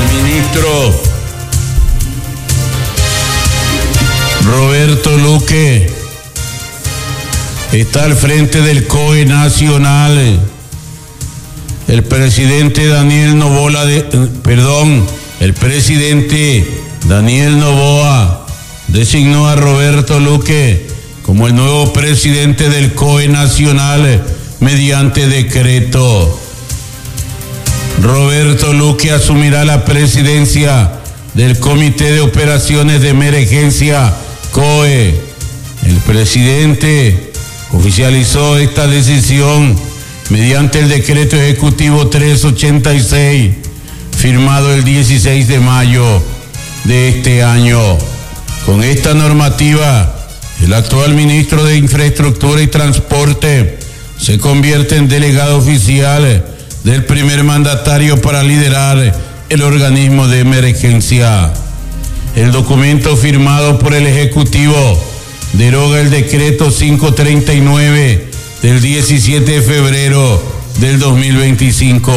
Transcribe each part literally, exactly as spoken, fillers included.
ministro Roberto Luque está al frente del C O E nacional. El presidente Daniel Noboa, de, perdón, el presidente Daniel Noboa designó a Roberto Luque como el nuevo presidente del C O E nacional mediante decreto. Roberto Luque asumirá la presidencia del Comité de Operaciones de Emergencia C O E. El presidente oficializó esta decisión mediante el decreto ejecutivo trescientos ochenta y seis, firmado el dieciséis de mayo de este año. Con esta normativa, el actual ministro de Infraestructura y Transporte se convierte en delegado oficial del primer mandatario para liderar el organismo de emergencia. El documento firmado por el Ejecutivo deroga el decreto quinientos treinta y nueve del diecisiete de febrero del dos mil veinticinco.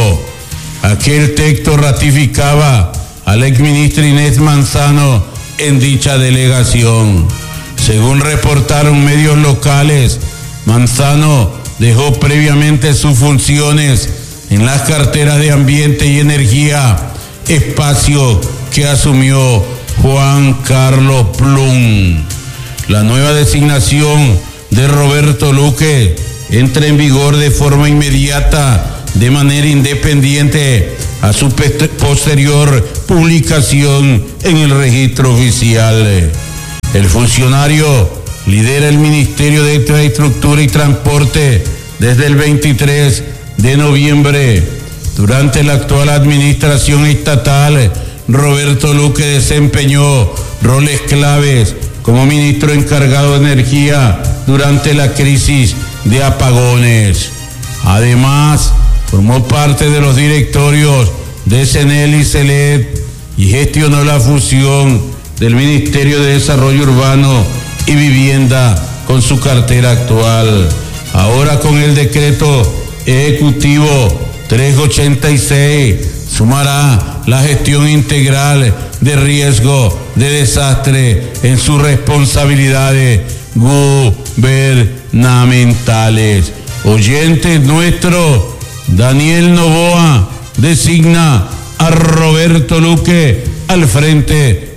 Aquel texto ratificaba a la exministra Inés Manzano en dicha delegación. Según reportaron medios locales, Manzano dejó previamente sus funciones en las carteras de Ambiente y Energía, espacio que asumió Juan Carlos Plum. La nueva designación de Roberto Luque entra en vigor de forma inmediata, de manera independiente a su posterior publicación en el registro oficial. El funcionario lidera el Ministerio de Infraestructura y Transporte desde el veintitrés de noviembre. Durante la actual administración estatal, Roberto Luque desempeñó roles claves como ministro encargado de energía durante la crisis de apagones. Además, formó parte de los directorios de CENEL y CELED y gestionó la fusión del Ministerio de Desarrollo Urbano y Vivienda con su cartera actual. Ahora, con el decreto ejecutivo trescientos ochenta y seis, sumará la gestión integral de riesgo de desastre en sus responsabilidades gubernamentales. Oyentes nuestros, Daniel Noboa designa a Roberto Luque al frente